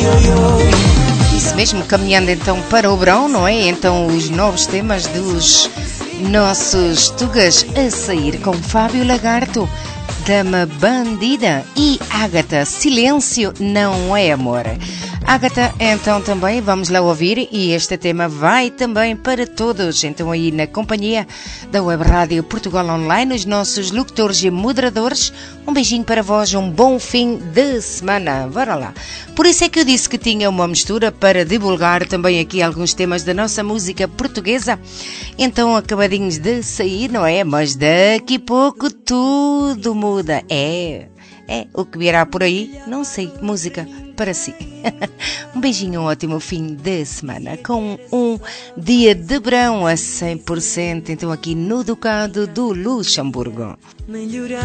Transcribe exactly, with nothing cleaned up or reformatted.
Isso mesmo, caminhando então para o verão, não é? Então os novos temas dos nossos tugas a sair com Fábio Lagarto, Dama Bandida e Ágata, Silêncio Não É Amor. Ágata, então também vamos lá ouvir, e este tema vai também para todos, então aí na companhia da Web Rádio Portugal Online, os nossos locutores e moderadores. Um beijinho para vós, um bom fim de semana. Bora lá. Por isso é que eu disse que tinha uma mistura para divulgar também aqui alguns temas da nossa música portuguesa. Então acabadinhos de sair, não é? Mas daqui a pouco tudo muda. É... É, o que virá por aí, não sei, música para si. Um beijinho, um ótimo fim de semana, com um dia de verão a cem por cento, então aqui no Ducado do Luxemburgo.